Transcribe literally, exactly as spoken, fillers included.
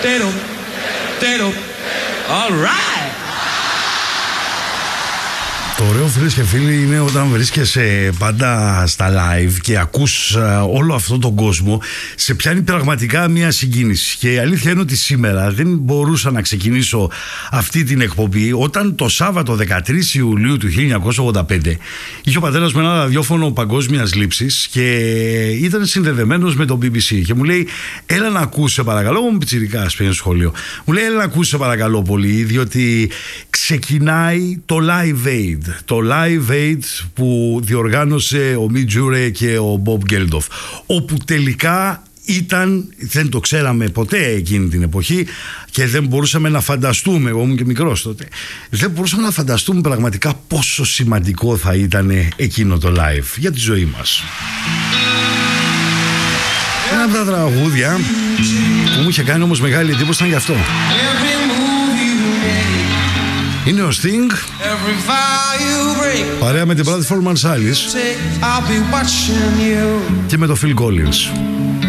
Τέρο, τέρο. All right. Το ωραίο, φίλες και φίλοι, είναι όταν βρίσκεσαι πάντα στα live και ακούς όλο αυτόν τον κόσμο, σε πιάνει πραγματικά μια συγκίνηση. Και η αλήθεια είναι ότι σήμερα δεν μπορούσα να ξεκινήσω αυτή την εκπομπή όταν το Σάββατο δεκατρείς Ιουλίου του χίλια εννιακόσια ογδόντα πέντε είχε ο πατέρας με ένα ραδιόφωνο παγκόσμιας λήψης και ήταν συνδεδεμένος με το μπι μπι σι και μου λέει, έλα να ακούσε παρακαλώ, μου πιτσιρικάς πήγαινε στο σχολείο, μου λέει, έλα να ακούσε παρακαλώ πολύ, διότι ξεκινάει το Live Aid. Το Live Aid που διοργάνωσε ο Μιτ Τζούρε και ο Μπομπ Γκέλντοφ, όπου τελικά ήταν, δεν το ξέραμε ποτέ εκείνη την εποχή και δεν μπορούσαμε να φανταστούμε, εγώ ήμουν και μικρός τότε, δεν μπορούσαμε να φανταστούμε πραγματικά πόσο σημαντικό θα ήταν εκείνο το live για τη ζωή μας. Ένα από τα τραγούδια που μου είχε κάνει όμως μεγάλη εντύπωση ήταν γι' αυτό. Είναι ο Sting παρέα με την Bradford Marsalis και με το Phil Collins.